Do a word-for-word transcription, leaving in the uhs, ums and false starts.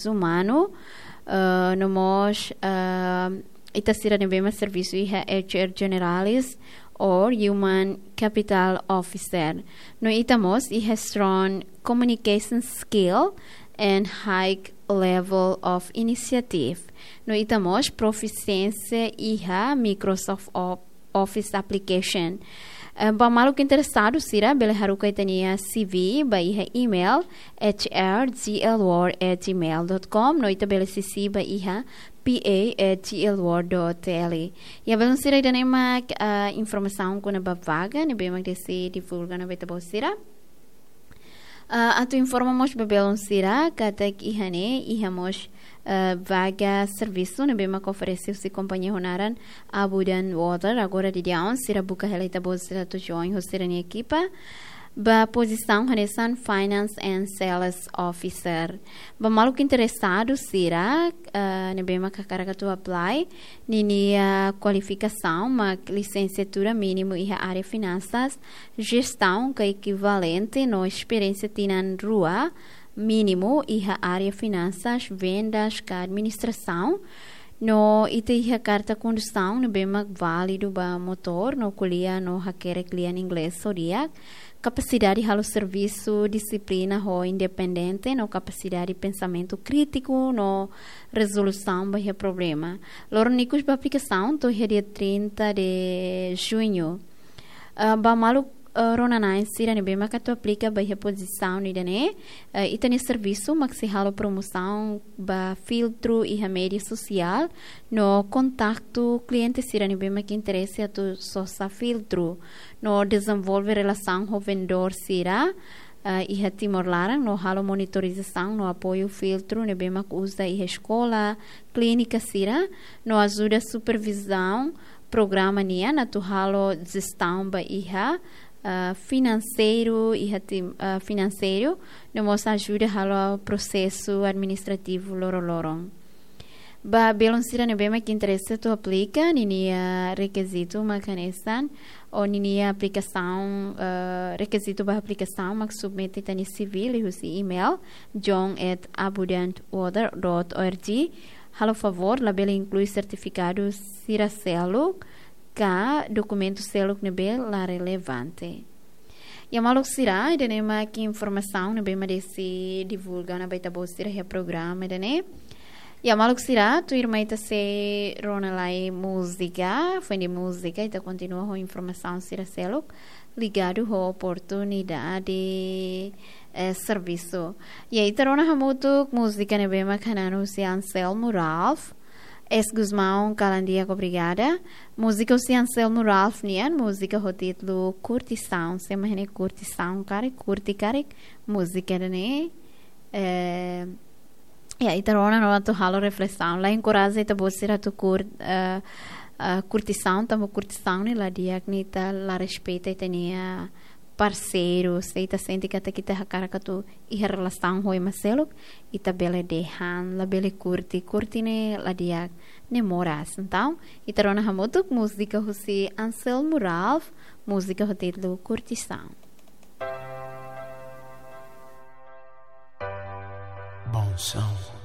humanos, uh, nós uh, ita sira nebema serviço iha H R Generalis or Human Capital Officer. No itamos iha strong communication skill and high level of initiative. No itamos proficiência iha Microsoft Office application. Uh, ba maluco interessado sira bele haruka itania C V ba iha email h r g l w a r at gmail dot com. No ita bele C C ba iha p a at g l w a r dot t l. Ya belum sira ida nema uh, informação kuna ba vaga ne be mag desi divulga na beta bo sira. Uh, atu informamos ba belum sira katak ihane ihamos Uh, vaga serviço, né, bem que ofereceu se companhia honaran Abundant Water, agora de dia onze, será buca relaita bolsa to join, hostera ni equipa, ba posição hanesan Finance and Sales Officer. Ba maluco interessado será, uh, né, bem que a tu apply, ni a qualificação, uma licenciatura mínimo e a área finanças, gestão que é equivalente no experiência tinan rua, mínimo e a área finanças, vendas, que administração, no ite a carta condução, no bem válido ba motor, no colia no hacker cliente inglês soria, capacidade de serviço, disciplina ho independente, no capacidade de pensamento crítico, no resolução ba problema. Loro nicos ba aplicação, to dia trinta de junho. Uh, ba malu Uh, rona na insira ne bem que tu aplica ba a posição ni dane uh, itani serviço maxi halo promoção ba filtro e a mídia social no contato cliente sira ne bem que interesse a tu só sa filtro no desenvolve relação com vendedor sira uh, e a timor larang no halo monitorização no apoio filtro ne bem que usa e a escola clínica sira no ajuda supervisão programa nia na tu halo gestão ba iha Uh, financeiro e uh, financeiro nos ajuda ao processo administrativo loro loro. Ba belum sira ne bem que interessa tu aplica nini requisito macanesan ou nini aplicação uh, requisito ba aplicação mak submete tani civil e usi email john at abundant water dot org. Halo favor la bela inclui certificado sira selo ka documento selo nebel la relevante. E a maluco será, e denema aqui informação, ne bem desse divulga na baita bolsira é programa, dene. E a maluco será, tu irmã ita se rona lá música, foi de música, ita continua com informação sira selo ligado com oportunidade de eh, serviço. E aí ita rona hamutuk música ne bem macanano se Anselmo Ralph. Es Guzmão, Calandia, obrigada. Música o Anselmo Ralph nian, música o título Curtição, se imagina curtição, cara, curti, cara, música, né? É, e aí, tarona, não tu halo reflexão, lá encoraja ita bolsira tu cur, uh, uh, curtição, tamo curtição, né? Lá diagnita, lá respeita, ita nia parceiro, se ita sente que até que te cara que tu e a relação hoi maselo, ita bele dehan, la bele curti, curti ne la diag ne moras, então, ita rona hamotuk música husi Anselmo Ralph, música o título Curtição. Bom som.